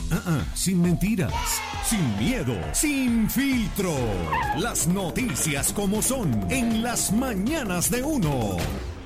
Sin mentiras, sin miedo, sin filtro. Las noticias como son en las mañanas de uno.